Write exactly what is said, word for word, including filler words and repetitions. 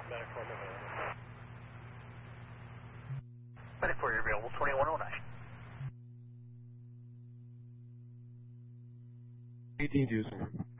Medic one available. Medic for you available, twenty-one oh nine. eighteen two, sir.